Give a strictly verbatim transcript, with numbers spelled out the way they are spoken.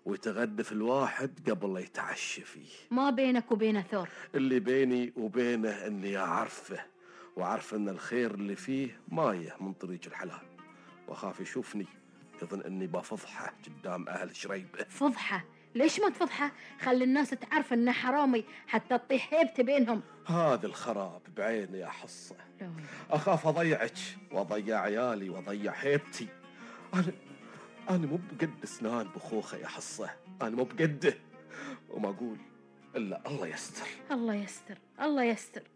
ويتغدى في الواحد قبل لا يتعشى فيه. ما بينك وبينه ثور؟ اللي بيني وبينه اني اعرفه، وعارف ان الخير اللي فيه مايه من طريق الحلال، واخاف يشوفني يظن اني بفضحه قدام اهل شريبه. فضحه؟ ليش ما تفضحه؟ خلي الناس تعرف انه حرامي حتى تطيح هيبته بينهم. هذا الخراب بعيني يا حصه، اخاف اضيعك واضيع عيالي واضيع هيبتي. انا انا مو بقد اسنان بخوخه يا حصه، انا مو بقده، وما اقول الا الله يستر. الله يستر الله يستر.